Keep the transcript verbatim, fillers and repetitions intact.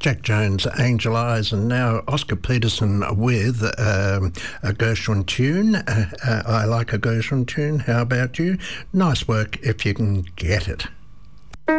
Jack Jones, Angel Eyes, and now Oscar Peterson with um, a Gershwin tune. Uh, uh, I like a Gershwin tune. How about you? Nice work if you can get it.